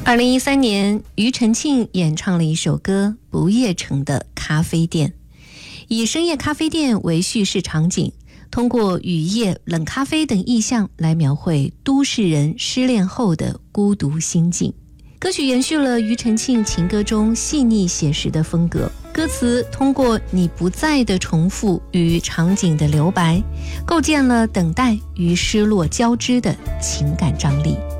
2013年，庾澄庆演唱了一首歌《不夜城的咖啡店》，以深夜咖啡店为叙事场景，通过雨夜、冷咖啡等意象来描绘都市人失恋后的孤独心境。歌曲延续了庾澄庆情歌中细腻写实的风格，歌词通过你不在的重复与场景的留白，构建了等待与失落交织的情感张力。